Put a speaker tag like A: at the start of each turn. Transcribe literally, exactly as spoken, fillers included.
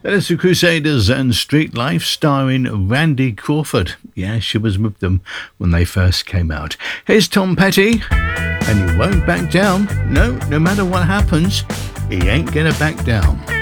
A: That is the Crusaders and Street Life, starring Randy Crawford. Yeah, she was with them when they first came out. Here's Tom Petty, and he won't back down. No, no matter what happens, he ain't gonna back down.